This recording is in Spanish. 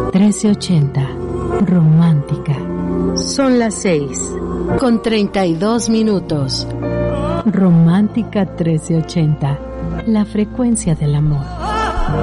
1380, romántica. Son las 6:32. Romántica 1380, la frecuencia del amor.